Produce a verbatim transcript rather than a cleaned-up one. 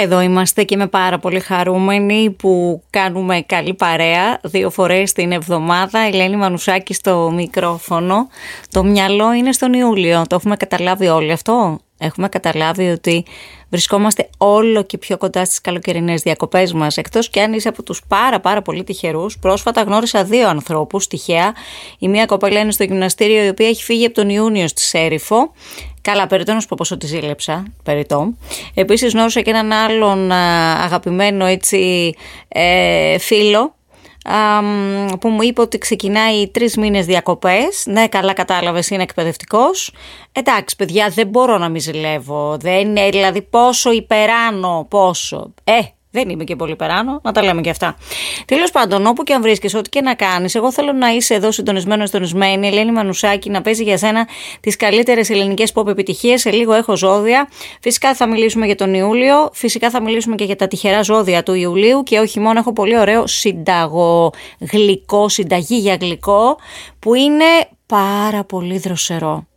Εδώ είμαστε και είμαι πάρα πολύ χαρούμενοι που κάνουμε καλή παρέα δύο φορές την εβδομάδα. Ελένη Μανουσάκη στο μικρόφωνο. Το μυαλό είναι στον Ιούλιο. Το έχουμε καταλάβει όλοι αυτό. Έχουμε καταλάβει ότι βρισκόμαστε όλο και πιο κοντά στις καλοκαιρινές διακοπές μας. Εκτός κι αν είσαι από τους πάρα πάρα πολύ τυχερούς. Πρόσφατα γνώρισα δύο ανθρώπους τυχαία. Η μία κοπέλα είναι στο γυμναστήριο, η οποία έχει φύγει από τον Ιούνιο στη Σέριφο. Καλά, περιττό να σου πω πόσο τη ζήλεψα, περιττό. Επίσης γνώρισα και έναν άλλον αγαπημένο έτσι ε, φίλο, α, που μου είπε ότι ξεκινάει τρεις μήνες διακοπές. Ναι, καλά κατάλαβες, είναι εκπαιδευτικός. Εντάξει παιδιά, δεν μπορώ να μη ζηλεύω. Δεν είναι, δηλαδή πόσο υπεράνω, πόσο. Ε, δεν είμαι και πολύ περάνω, να τα λέμε και αυτά. Τέλος πάντων, όπου και αν βρίσκεσαι, ό,τι και να κάνεις, εγώ θέλω να είσαι εδώ συντονισμένο, συντονισμένη. Ελένη Μανουσάκη, να παίζει για σένα τις καλύτερες ελληνικές pop επιτυχίες. Σε λίγο έχω ζώδια. Φυσικά θα μιλήσουμε για τον Ιούλιο. Φυσικά θα μιλήσουμε και για τα τυχερά ζώδια του Ιουλίου. Και όχι μόνο, έχω πολύ ωραίο συνταγό γλυκό, συνταγή για γλυκό, που είναι πάρα πολύ δροσερό.